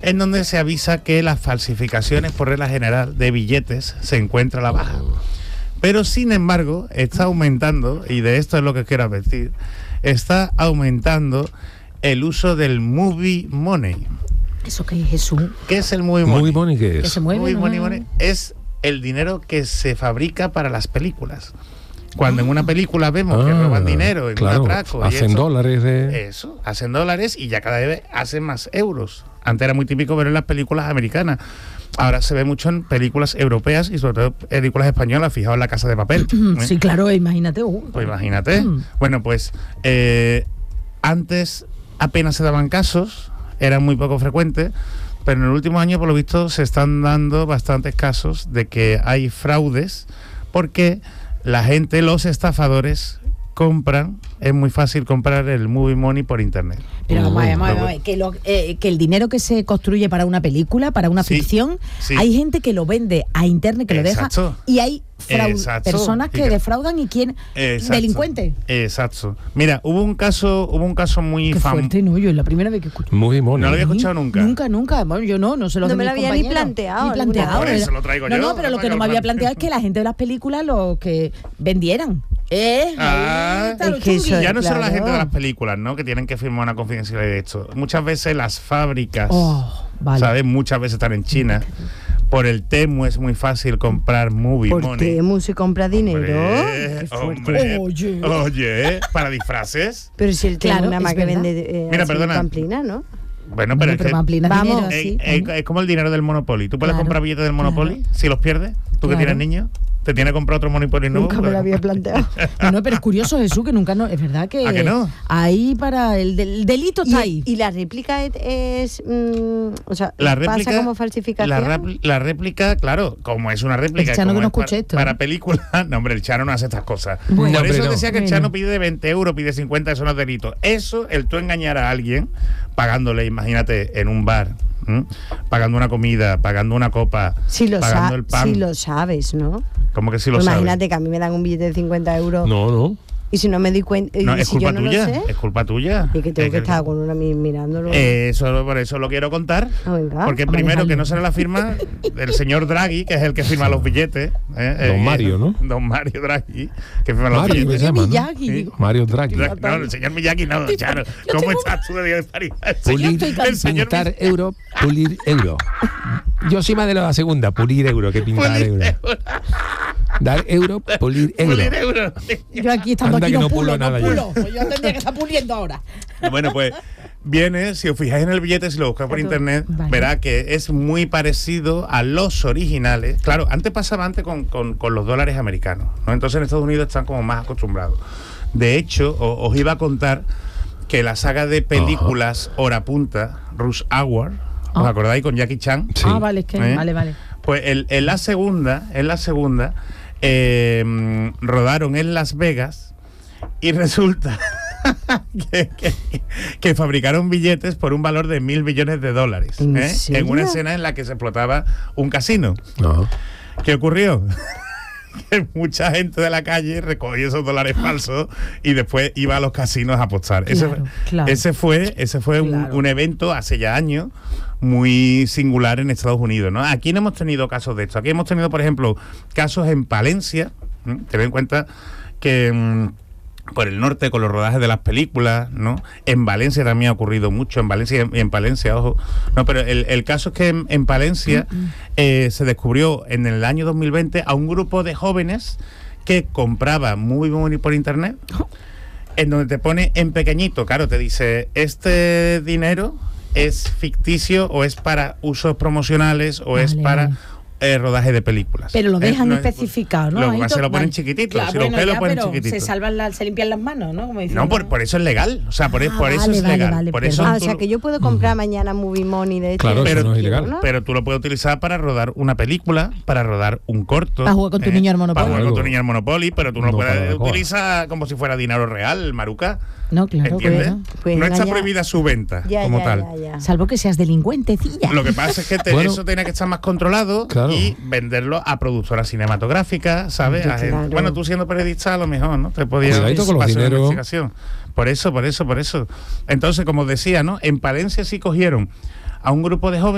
en donde se avisa que las falsificaciones por regla general de billetes se encuentra a la baja. Pero sin embargo, está aumentando, y de esto es lo que quiero advertir, está aumentando el uso del movie money. ¿Eso qué es, Jesús? ¿Qué es el movie money? ¿Movie money qué Que es? se mueve, Movie money es el dinero que se fabrica para las películas. Cuando en una película vemos que roban dinero en un atraco, hacen dólares Eso, hacen dólares y ya cada vez hacen más euros. Antes era muy típico ver en las películas americanas. Ahora se ve mucho en películas europeas y sobre todo películas españolas, fijaos en La Casa de Papel. Sí, claro, imagínate. Pues imagínate. Bueno, pues antes apenas se daban casos, eran muy poco frecuentes, pero en el último año, por lo visto, se están dando bastantes casos de que hay fraudes porque la gente, los estafadores, compran, es muy fácil comprar el movie money por internet. Pero vamos a ver, que el dinero que se construye para una película, para una ficción, hay gente que lo vende a internet, que lo deja, y hay personas que defraudan y quieren delincuentes. Exacto. Mira, hubo un caso muy famoso. Fuerte, no, yo es la primera vez que escucho. Muy mono. No lo había escuchado nunca. Nunca. Bueno, yo no se lo No me lo había ni planteado. Por eso lo traigo yo. No, pero lo que no me había planteado es que la gente de las películas lo que vendieran. Ya no solo la gente de las películas, ¿no? Que tienen que firmar una confidencialidad de esto. Muchas veces las fábricas, ¿sabes? Muchas veces están en China. Por el Temu es muy fácil comprar movie money. ¿Por Temu se compra dinero? Oye, para disfraces. Pero si el Temu nada más que vende pamplina, ¿no? Bueno, pero es que vamos, es como el dinero del Monopoly. ¿Tú puedes comprar billetes del Monopoly si los pierdes? ¿Tú que tienes niños? ¿Te tiene que comprar otro Monopoly nuevo? Nunca me lo había planteado. No, pero es curioso, Jesús, que nunca es verdad que... ¿A que no? Ahí para el delito está ahí. ¿Y la réplica es o sea, la réplica, pasa como falsificación? La réplica, claro, como es una réplica, el Chano como que no es escuche esto, para película, no, hombre, el Chano no hace estas cosas. Bueno, por eso decía que el Chano pide 20 euros, pide 50, eso no es delito. Eso, el tú engañar a alguien, pagándole, imagínate, en un bar, pagando una comida, pagando una copa, pagando el pan. Si lo sabes, ¿no? ¿Cómo que si lo sabes? Imagínate que a mí me dan un billete de 50 euros. No. Y si no me doy cuenta, no, es si culpa yo no tuya, lo sé, es culpa tuya. Y que tengo que estar con una mirándolo. Por eso lo quiero contar. Porque primero que no será la firma del señor Draghi, que es el que firma los billetes. Don Mario, ¿no? Don Mario Draghi, que firma los billetes. Miyagi. Mario Draghi. No, el señor Miyagi no, Chano. ¿Cómo estás tú de Día de París? Pintar euro, pulir euro. Yo soy más de la segunda, pulir euro, que pintar euro. Dar euro, pulir euro. Yo aquí estando aquí no pulo. Pues yo tendría que estar puliendo ahora. Bueno, pues viene, si os fijáis en el billete, si lo buscáis por internet, verá que es muy parecido a los originales. Claro, antes pasaba con los dólares americanos, ¿no? Entonces en Estados Unidos están como más acostumbrados. De hecho, os iba a contar que la saga de películas Hora Punta, Rush Hour, ¿os acordáis? Con Jackie Chan. Sí. Vale, es que vale. Pues en la segunda rodaron en Las Vegas y resulta que fabricaron billetes por un valor de $1.000 millones. En una escena en la que se explotaba un casino. ¿Qué ocurrió? Que mucha gente de la calle recogió esos dólares falsos y después iba a los casinos a apostar. Ese fue un evento hace ya años muy singular en Estados Unidos, ¿no? Aquí no hemos tenido casos de esto. Aquí hemos tenido, por ejemplo, casos en Palencia. Ten en cuenta que por el norte, con los rodajes de las películas, ¿no? En Valencia también ha ocurrido mucho, en Palencia, ojo. No, pero el caso es que en Palencia se descubrió en el año 2020 a un grupo de jóvenes que compraba muy por internet, en donde te pone en pequeñito, claro, te dice, este dinero es ficticio o es para usos promocionales o es para rodaje de películas. Pero lo dejan especificado, ¿no? Se lo ponen chiquitito, si lo lo ponen chiquitito. Se limpian las manos, ¿no? Como no, por eso es legal. O sea, por eso es legal. Por eso o sea, que yo puedo comprar mañana movie money de claro, pero no es ilegal. Pero tú lo puedes utilizar para rodar una película, para rodar un corto. Para jugar con tu niño al Monopoly. Para jugar con tu niño al Monopoly, pero tú no lo puedes utilizar como si fuera dinero real, Maruca. No, claro. ¿Entiendes? No está prohibida su venta como tal. Salvo que seas delincuentecilla. Lo que pasa es que eso tiene que estar más controlado y venderlo a productoras cinematográficas, ¿sabes? Claro. Bueno, tú siendo periodista a lo mejor, ¿no? Te podías pasar una investigación. Por eso. Entonces, como decía, ¿no? En Palencia sí cogieron a un grupo de jóvenes